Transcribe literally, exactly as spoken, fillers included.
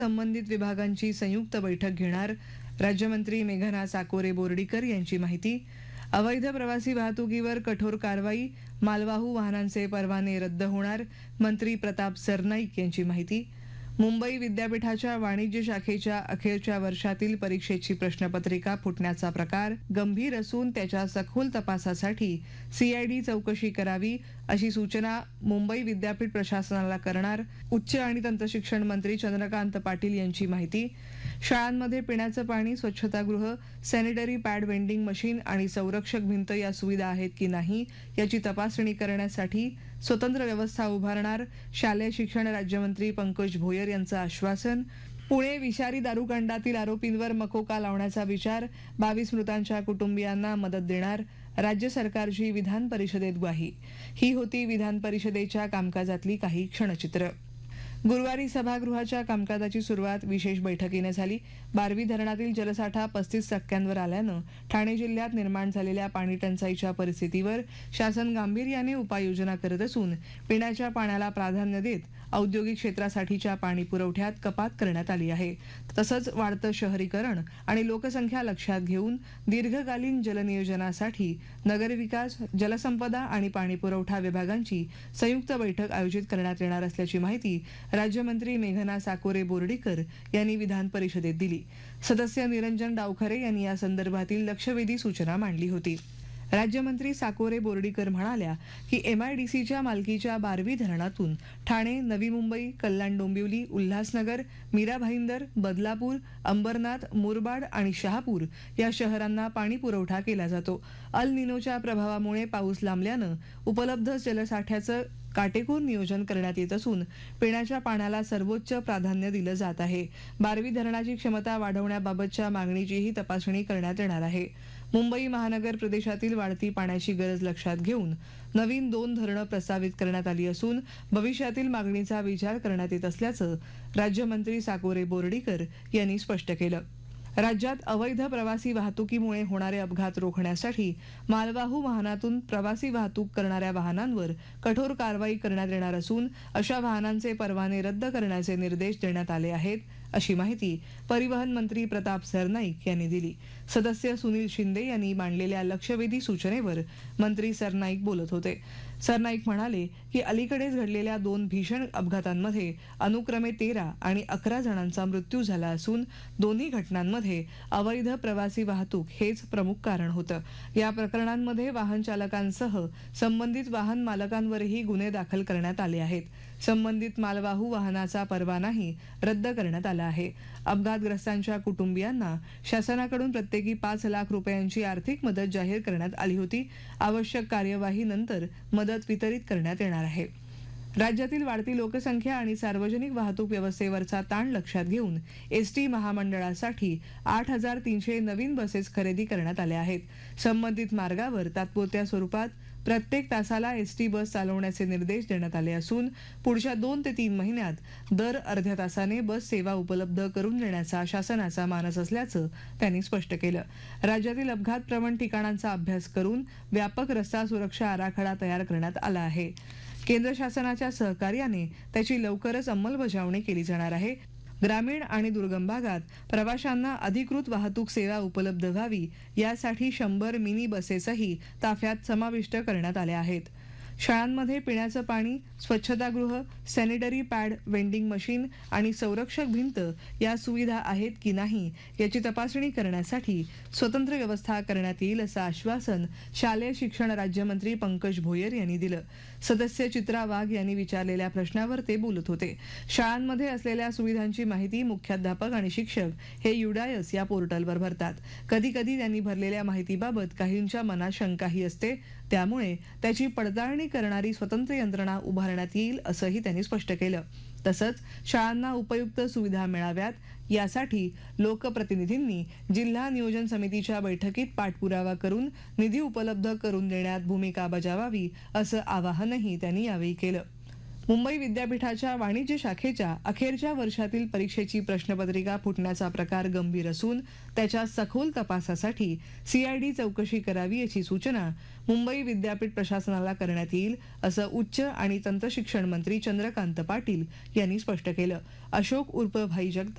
संबंधित विभागांची संयुक्त बैठक घेणार राज्यमंत्री मेघना साकोरे बोर्डीकर यांची माहिती. अवैध प्रवासी वाहतुकीवर कठोर कारवाई, मालवाहू वाहनांचे परवाने रद्द होणार मंत्री प्रताप सरनाईक यांची माहिती. मुंबई विद्यापीठाच्या वाणिज्य शाखेच्या अखेरच्या वर्षातील परीक्षेची प्रश्नपत्रिका फुटण्याचा प्रकार गंभीर असून त्याच्या सखोल तपासासाठी सीआयडी चौकशी करावी अशी सूचना मुंबई विद्यापीठ प्रशासनाला करणार उच्च आणि तंत्रशिक्षण मंत्री चंद्रकांत पाटील यांची माहिती. शाळांमध्ये पिण्याचं पाणी, स्वच्छतागृह, सॅनिटरी पॅड वेंडिंग मशीन आणि संरक्षक भिंत या सुविधा आहेत की नाही याची तपासणी करण्यासाठी स्वतंत्र व्यवस्था उभारणार शालेय शिक्षण राज्यमंत्री पंकज भोयर यांचं आश्वासन. पुणे विषारी दारूकांडातील आरोपींवर मकोका लावण्याचा विचार, बावीस मृतांच्या कुटुंबियांना मदत देणार राज्य सरकारची विधान परिषदेत ग्वाही. ही होती विधान परिषदेच्या कामकाजातली काही क्षणचित्र. गुरुवारी सभागृहाच्या कामकाजाची सुरुवात विशेष बैठकीने झाली. बारवी धरणातील जलसाठा पस्तीस टक्क्यांवर आल्यानं ठाणे जिल्ह्यात निर्माण झालेल्या पाणी टंचाईच्या परिस्थितीवर शासन गांभीर्याने उपाययोजना करत असून पिण्याच्या पाण्याला प्राधान्य देत औद्योगिक क्षेत्रासाठीच्या पाणी पुरवठ्यात कपात करण्यात आली आहे. तसंच वाढतं शहरीकरण आणि लोकसंख्या लक्षात घेऊन दीर्घकालीन जलनियोजनासाठी नगरविकास, जलसंपदा आणि पाणी पुरवठा विभागांची संयुक्त बैठक आयोजित करण्यात येणार असल्याची माहिती राज्यमंत्री मेघना साकोरे बोर्डीकर यांनी विधान परिषदेत दिली. सदस्य निरंजन डावखरे यांनी या संदर्भातील लक्षवेधी सूचना मांडली होती. राज्यमंत्री साकोरे बोर्डीकर म्हणाल्या की एमआयडीसीच्या मालकीच्या बारवी धरणातून ठाणे, नवी मुंबई, कल्याण डोंबिवली, उल्हासनगर, मीरा भाईंदर, बदलापूर, अंबरनाथ, मुरबाड आणि शहापूर या शहरांना पाणी पुरवठा केला जातो. अल निनोच्या प्रभावामुळे पाऊस लांबल्यानं उपलब्ध जलसाठ्याचं काटेकोर नियोजन करण्यात येत असून पिण्याच्या पाण्याला सर्वोच्च प्राधान्य दिलं जात आहे. बारवी धरणाची क्षमता वाढवण्याबाबतच्या मागणीचीही तपासणी करण्यात येणार आहे. मुंबई महानगर प्रदेशातील वाढती पाण्याची गरज लक्षात घेऊन नवीन दोन धरणं प्रस्तावित करण्यात आली असून भविष्यातील मागणीचा विचार करण्यात येत असल्याचं राज्यमंत्री साकोरे बोर्डीकर यांनी स्पष्ट केलं. राज्यात अवैध प्रवासी वाहतुकीमुळे होणारे अपघात रोखण्यासाठी मालवाहू वाहनातून प्रवासी वाहतूक करणाऱ्या वाहनांवर कठोर कारवाई करण्यात येणार असून अशा वाहनांचे परवाने रद्द करण्याचे निर्देश देण्यात आले आहेत अशी माहिती परिवहन मंत्री प्रताप सरनाईक यांनी दिली. सदस्य सुनील शिंदे यांनी मांडलेल्या लक्षवेधी सूचनेवर मंत्री सरनाईक बोलत होते. सरनाईक म्हणाले की अलीकडेच घडलेल्या दोन भीषण अपघातांमध्ये अनुक्रमे तेरा आणि अकरा जणांचा मृत्यू झाला असून दोन्ही घटनांमध्ये अवैध प्रवासी वाहतूक हेच प्रमुख कारण होतं. या प्रकरणांमध्ये वाहन चालकांसह संबंधित वाहन मालकांवरही गुन्हे दाखल करण्यात आले आहेत. संबंधित मालवाहू वाहनाचा परवानाही रद्द करण्यात आला आहे. अपघातग्रस्तांच्या कुटुंबियांना शासनाकडून प्रत्येकी पाच लाख रुपयांची आर्थिक मदत जाहीर करण्यात आली होती. आवश्यक कार्यवाहीनंतर मदत वितरित करण्यात येणार आहे. राज्यातील वाढती लोकसंख्या आणि सार्वजनिक वाहतूक व्यवस्थेवरचा ताण लक्षात घेऊन एसटी महामंडळासाठी आठ हजार तीनशे नवीन बसेस खरेदी करण्यात आल्या आहेत. संबंधित मार्गावर तात्पुरत्या स्वरूपात प्रत्येक तासाला एसटी बस चालवण्याचे निर्देश देण्यात आले असून पुढच्या दोन ते तीन महिन्यात दर अर्ध्या तासाने बस सेवा उपलब्ध करून देण्याचा शासनाचा मानस असल्याचं त्यांनी स्पष्ट केलं. राज्यातील अपघात प्रवण ठिकाणांचा अभ्यास करून व्यापक रस्ता सुरक्षा आराखडा तयार करण्यात आला आहे. केंद्र शासनाच्या सहकार्याने त्याची लवकरच अंमलबजावणी केली जाणार आहे. ग्रामीण आणि दुर्गम भागात प्रवाशांना अधिकृत वाहतूक सेवा उपलब्ध व्हावी यासाठी शंभर मिनी बसेसही ताफ्यात समाविष्ट करण्यात आल्या आहेत. शाळांमध्ये पिण्याचं पाणी, स्वच्छतागृह, सॅनिटरी पॅड वेंडिंग मशीन आणि संरक्षक भिंत या सुविधा आहेत की नाही याची तपासणी करण्यासाठी स्वतंत्र व्यवस्था करण्यात येईल असं आश्वासन शालेय शिक्षण राज्यमंत्री पंकज भोयर यांनी दिलं. सदस्य चित्रा वाघ यांनी विचारलेल्या प्रश्नावर ते बोलत होते. शाळांमध्ये असलेल्या सुविधांची माहिती मुख्याध्यापक आणि शिक्षक हे युडायस या पोर्टलवर भरतात. कधी कधी त्यांनी भरलेल्या माहितीबाबत काहींच्या मनात शंकाही असते. त्यामुळे त्याची पडताळणी करणारी स्वतंत्र यंत्रणा उभारण्यात येईल असंही त्यांनी स्पष्ट केलं. तसंच शाळांना उपयुक्त सुविधा मिळाव्यात यासाठी लोकप्रतिनिधींनी जिल्हा नियोजन समितीच्या बैठकीत पाठपुरावा करून निधी उपलब्ध करून देण्यात भूमिका बजावावी असं आवाहनही त्यांनी यावेळी केलं. मुंबई विद्यापीठाच्या वाणिज्य शाखेच्या अखेरच्या वर्षातील परीक्षेची प्रश्नपत्रिका फुटण्याचा प्रकार गंभीर असून त्याच्या सखोल तपासासाठी सीआयडी चौकशी करावी याची सूचना मुंबई विद्यापीठ प्रशासनाला करण्यात येईल असं उच्च आणि तंत्रशिक्षण मंत्री चंद्रकांत पाटील यांनी स्पष्ट केलं. अशोक उर्फ भाई जगताप